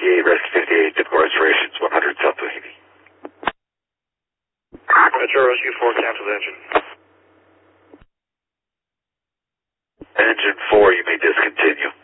58, Rescue 58, typical restorations, 100 South Doheny. Metro Rescue 4, cancel the engine. Engine 4, you may discontinue.